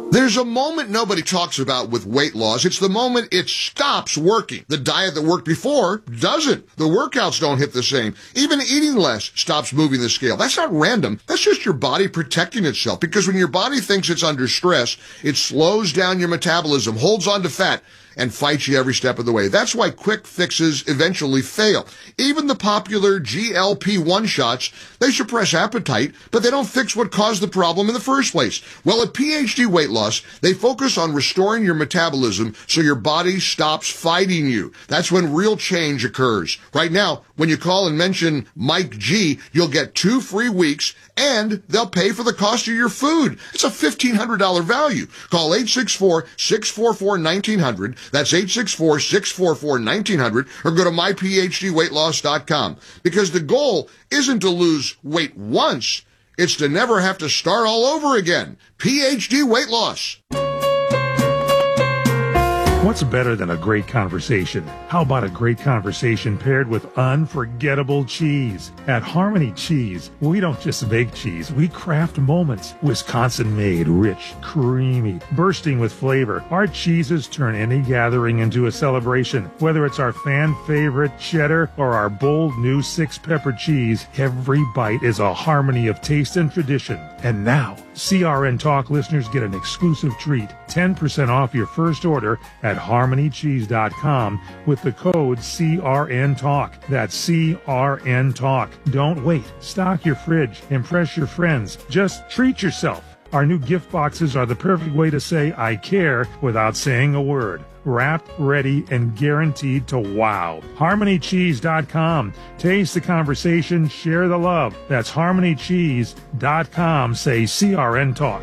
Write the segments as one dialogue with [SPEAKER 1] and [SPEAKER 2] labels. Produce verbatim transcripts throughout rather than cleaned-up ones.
[SPEAKER 1] There's a moment nobody talks about with weight loss. It's the moment it stops working. The diet that worked before doesn't. The workouts don't hit the same. Even eating less stops moving the scale. That's not random. That's just your body protecting itself. Because when your body thinks it's under stress, it slows down your metabolism, holds on to fat, and fights you every step of the way. That's why quick fixes eventually fail. Even the popular G L P one shots, they suppress appetite, but they don't fix what caused the problem in the first place. Well, at P H D Weight Loss, they focus on restoring your metabolism so your body stops fighting you. That's when real change occurs. Right now, when you call and mention Mike G, you'll get two free weeks and they'll pay for the cost of your food. It's a fifteen hundred dollars value. Call eight six four, six four four, one nine zero zero. That's eight six four, six four four, one nine zero zero, or go to my p h d weight loss dot com. Because the goal isn't to lose weight once, it's to never have to start all over again. P H D Weight Loss.
[SPEAKER 2] What's better than a great conversation? How about a great conversation paired with unforgettable cheese? At Harmony Cheese, we don't just make cheese, we craft moments. Wisconsin-made, rich, creamy, bursting with flavor. Our cheeses turn any gathering into a celebration. Whether it's our fan-favorite cheddar or our bold new six-pepper cheese, every bite is a harmony of taste and tradition. And now, C R N Talk listeners get an exclusive treat, ten percent off your first order at harmony cheese dot com with the code C R N Talk. That's C R N Talk. Don't wait. Stock your fridge. Impress your friends. Just treat yourself. Our new gift boxes are the perfect way to say I care without saying a word. Wrapped, ready, and guaranteed to wow. harmony cheese dot com. Taste the conversation, share the love. That's harmony cheese dot com. Say C R N Talk.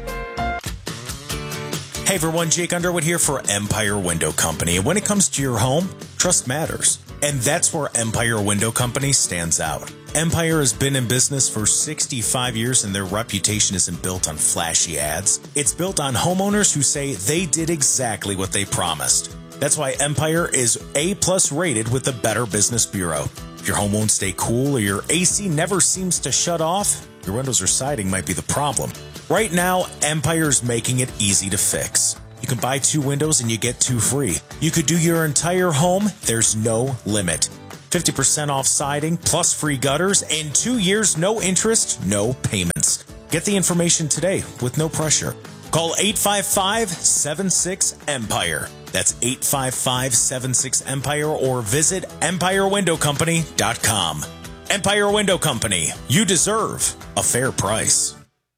[SPEAKER 3] Hey everyone, Jake Underwood here for Empire Window Company. When it comes to your home, trust matters. And that's where Empire Window Company stands out. Empire has been in business for sixty-five years and their reputation isn't built on flashy ads. It's built on homeowners who say they did exactly what they promised. That's why Empire is A-plus rated with the Better Business Bureau. If your home won't stay cool or your A C never seems to shut off, your windows or siding might be the problem. Right now, Empire's making it easy to fix. You can buy two windows and you get two free. You could do your entire home, there's no limit. fifty percent off siding, plus free gutters, and two years, no interest, no payments. Get the information today with no pressure. Call eight five five, seven six, EMPIRE. That's eight five five, seven six, EMPIRE or visit empire window company dot com. Empire Window Company. You deserve a fair price.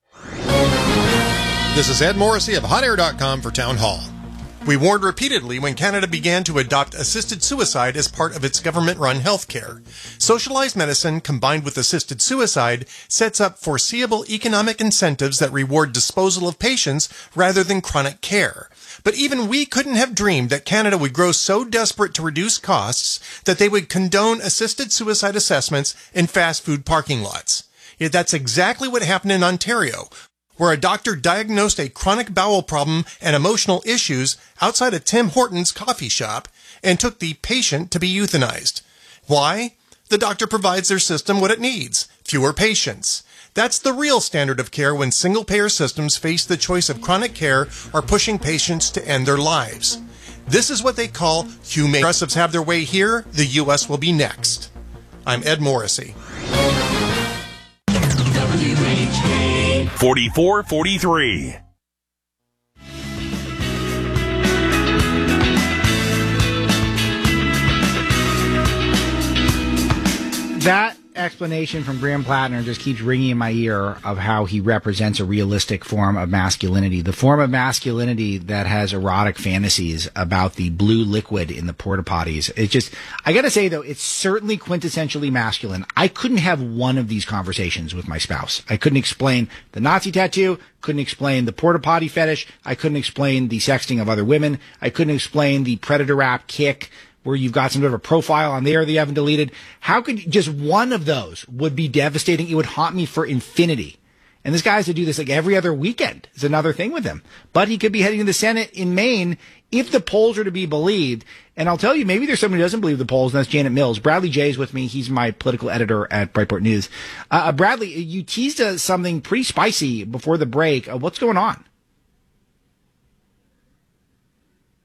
[SPEAKER 4] This is Ed Morrissey of hot air dot com for Town Hall. We warned repeatedly when Canada began to adopt assisted suicide as part of its government-run health care. Socialized medicine combined with assisted suicide sets up foreseeable economic incentives that reward disposal of patients rather than chronic care. But even we couldn't have dreamed that Canada would grow so desperate to reduce costs that they would condone assisted suicide assessments in fast food parking lots. Yet that's exactly what happened in Ontario, where a doctor diagnosed a chronic bowel problem and emotional issues outside a Tim Hortons coffee shop and took the patient to be euthanized. Why? The doctor provides their system what it needs, fewer patients. That's the real standard of care when single-payer systems face the choice of chronic care or pushing patients to end their lives. This is what they call humane. Progressives have their way here, the U S will be next. I'm Ed Morrissey.
[SPEAKER 5] forty-four forty-three.
[SPEAKER 6] That explanation from Graham Plattner just keeps ringing in my ear of how he represents a realistic form of masculinity, the form of masculinity that has erotic fantasies about the blue liquid in the porta potties. It's just, I gotta say though, it's certainly quintessentially masculine. I couldn't have one of these conversations with my spouse. I couldn't explain the Nazi tattoo, couldn't explain the porta potty fetish, I couldn't explain the sexting of other women, I couldn't explain the predator rap kick, where you've got some sort of a profile on there that you haven't deleted. How could just one of those would be devastating? It would haunt me for infinity. And this guy has to do this like every other weekend. It's another thing with him. But he could be heading to the Senate in Maine if the polls are to be believed. And I'll tell you, maybe there's somebody who doesn't believe the polls, and that's Janet Mills. Bradley Jay is with me. He's my political editor at Breitbart News. Uh, Bradley, you teased uh, something pretty spicy before the break. Uh, what's going on?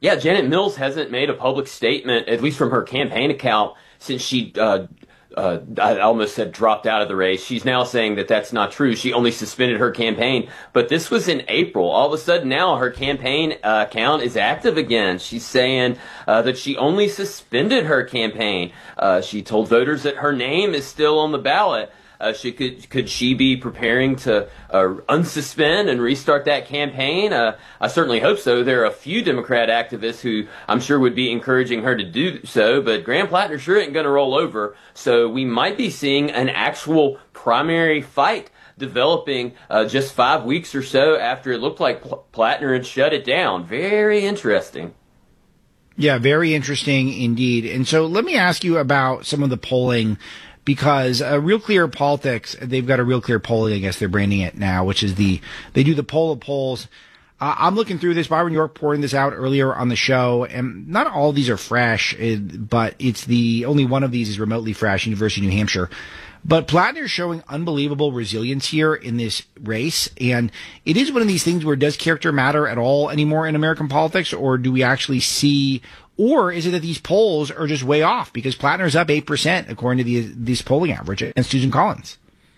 [SPEAKER 5] Yeah, Janet Mills hasn't made a public statement, at least from her campaign account, since she, uh, uh, I almost said dropped out of the race. She's now saying that that's not true. She only suspended her campaign. But this was in April. All of a sudden now her campaign uh, account is active again. She's saying uh, that she only suspended her campaign. Uh, she told voters that her name is still on the ballot. Uh, she could could she be preparing to uh, unsuspend and restart that campaign? Uh, I certainly hope so. There are a few Democrat activists who I'm sure would be encouraging her to do so, but Graham Plattner sure ain't going to roll over. So we might be seeing an actual primary fight developing uh, just five weeks or so after it looked like Pl- Plattner had shut it down. Very interesting.
[SPEAKER 6] Yeah, very interesting indeed. And so let me ask you about some of the polling. Because uh, Real Clear Politics, they've got a Real Clear polling, I guess they're branding it now, which is the, they do the poll of polls. Uh, I'm looking through this. Byron York pouring this out earlier on the show, and not all of these are fresh, but it's the, only one of these is remotely fresh, University of New Hampshire. But Plattner's showing unbelievable resilience here in this race, and it is one of these things where does character matter at all anymore in American politics, or do we actually see, or is it that these polls are just way off? Because Plattner's up eight percent according to the, this polling average against Susan Collins.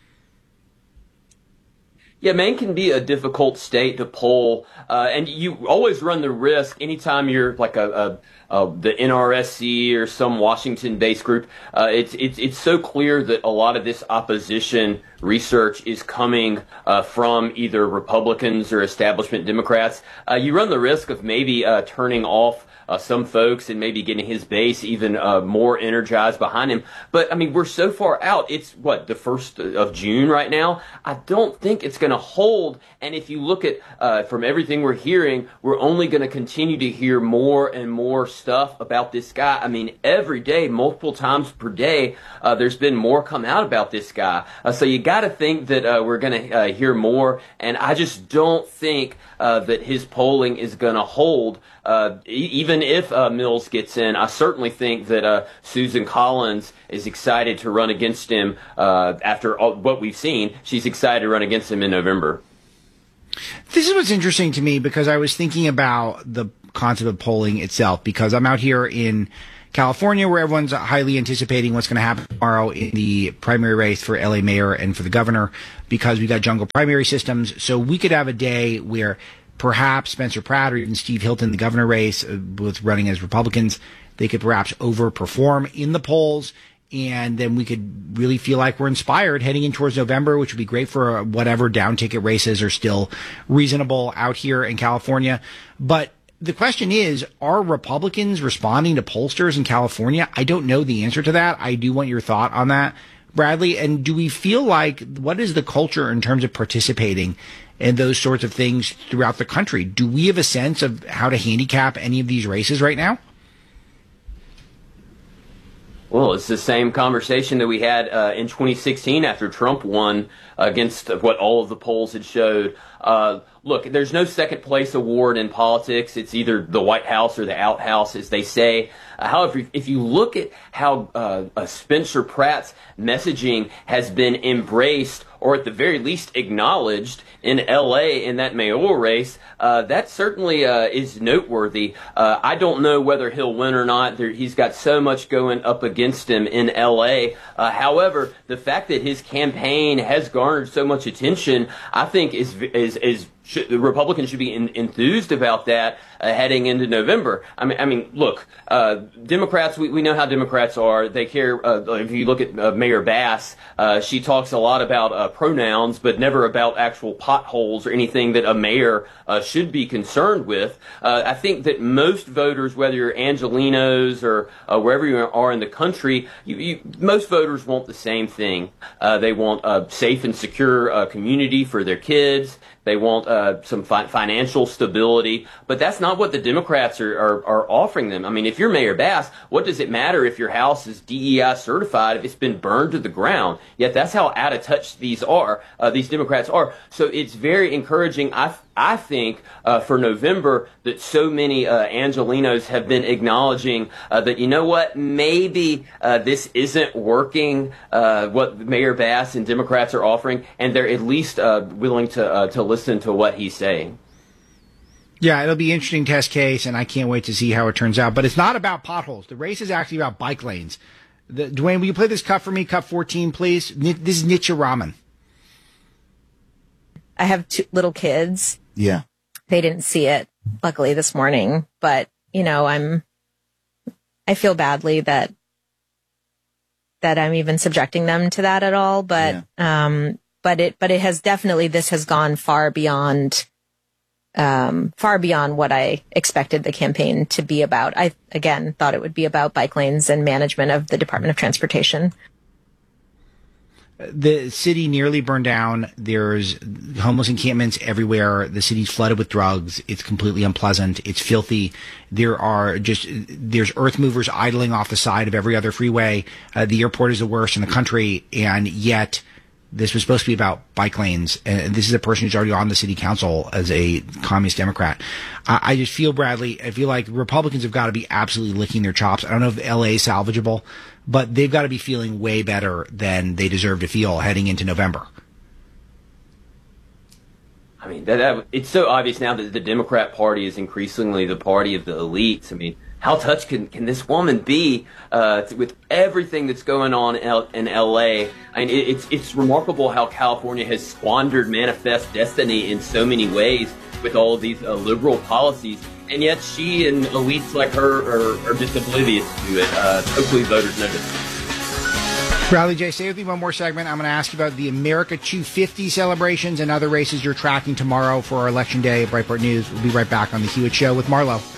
[SPEAKER 5] Yeah, Maine can be a difficult state to poll, uh, and you always run the risk anytime you're like a, a, a the N R S C or some Washington-based group. Uh, it's it's it's so clear that a lot of this opposition research is coming uh, from either Republicans or establishment Democrats. Uh, you run the risk of maybe uh, turning off Uh, some folks and maybe getting his base even uh, more energized behind him. But, I mean, we're so far out. It's, what, the first of June right now? I don't think it's going to hold. And if you look at, uh, from everything we're hearing, we're only going to continue to hear more and more stuff about this guy. I mean, every day, multiple times per day, uh, there's been more come out about this guy. Uh, so you got to think that uh, we're going to uh, hear more. And I just don't think uh, that his polling is going to hold. Uh, even if uh, Mills gets in, I certainly think that uh, Susan Collins is excited to run against him uh, after all, what we've seen. She's excited to run against him in November.
[SPEAKER 6] This is what's interesting to me, because I was thinking about the concept of polling itself, because I'm out here in California where everyone's highly anticipating what's going to happen tomorrow in the primary race for L A mayor and for the governor, because we've got jungle primary systems. So we could have a day where perhaps Spencer Pratt or even Steve Hilton, the governor race, uh, both running as Republicans, they could perhaps overperform in the polls, and then we could really feel like we're inspired heading in towards November, which would be great for uh, whatever down ticket races are still reasonable out here in California. But the question is, are Republicans responding to pollsters in California? I don't know the answer to that. I do want your thought on that, Bradley. And do we feel like, what is the culture in terms of participating and those sorts of things throughout the country? Do we have a sense of how to handicap any of these races right now?
[SPEAKER 5] Well, it's the same conversation that we had uh, in twenty sixteen after Trump won against what all of the polls had showed. Uh, look, there's no second place award in politics. It's either the White House or the outhouse, as they say. Uh, however, if you look at how uh, uh, Spencer Pratt's messaging has been embraced, or at the very least acknowledged in L A in that mayoral race, uh, that certainly uh, is noteworthy. Uh, I don't know whether he'll win or not. There, he's got so much going up against him in L A. Uh, however, the fact that his campaign has garnered so much attention, I think is is is should, the Republicans should be in, enthused about that uh, heading into November. I mean, I mean, look, uh, Democrats. We, we know how Democrats are. They care. Uh, if you look at uh, Mayor Bass, uh, she talks a lot about uh, pronouns, but never about actual potholes or anything that a mayor uh, should be concerned with. Uh, I think that most voters, whether you're Angelenos or uh, wherever you are in the country, you, you, most voters want the same thing. Uh, they want a safe and secure uh, community for their kids. They want uh, some fi- financial stability, but that's not what the Democrats are, are, are offering them. I mean, if you're Mayor Bass, what does it matter if your house is D E I certified if it's been burned to the ground? Yet that's how out of touch these are, uh, these Democrats are. So it's very encouraging, I I think, uh, for November, that so many uh, Angelenos have been acknowledging uh, that, you know what, maybe uh, this isn't working, uh, what Mayor Bass and Democrats are offering, and they're at least uh, willing to uh, to listen to what he's saying.
[SPEAKER 6] Yeah, it'll be an interesting test case, and I can't wait to see how it turns out. But it's not about potholes. The race is actually about bike lanes. The, Dwayne, will you play this cut for me? Cut fourteen, please. This is Nitya Raman.
[SPEAKER 7] I have two little kids.
[SPEAKER 6] Yeah.
[SPEAKER 7] They didn't see it, luckily, this morning. But, you know, I'm, I feel badly that, that I'm even subjecting them to that at all. But, yeah. um, but it, but it has definitely, this has gone far beyond, um, far beyond what I expected the campaign to be about. I, again, thought it would be about bike lanes and management of the Department of Transportation.
[SPEAKER 6] The city nearly burned down. There's homeless encampments everywhere. The city's flooded with drugs. It's completely unpleasant. It's filthy. There are just, there's earth movers idling off the side of every other freeway. Uh, the airport is the worst in the country. And yet this was supposed to be about bike lanes. And this is a person who's already on the city council as a communist Democrat. I, I just feel, Bradley, I feel like Republicans have got to be absolutely licking their chops. I don't know if L A is salvageable, but they've got to be feeling way better than they deserve to feel heading into November.
[SPEAKER 5] I mean, that, that it's so obvious now that the Democrat Party is increasingly the party of the elites. I mean, how touched can, can this woman be uh, with everything that's going on in, L- in L A? I mean, it, it's it's remarkable how California has squandered manifest destiny in so many ways with all of these uh, liberal policies. And yet she and elites like her are, are just oblivious to it. Uh, hopefully voters notice.
[SPEAKER 6] Bradley J., stay with me one more segment. I'm going to ask you about the America two fifty celebrations and other races you're tracking tomorrow for our Election Day at Breitbart News. We'll be right back on The Hewitt Show with Marlo.